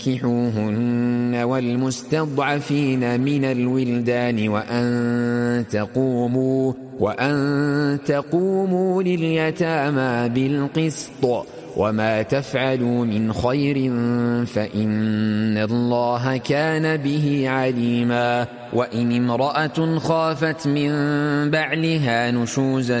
فانكحوهن والمستضعفين من الولدان وأن تقوموا لليتامى بالقسط وما تفعلوا من خير فإن الله كان به عليما. وإن امرأة خافت من بعلها نشوزا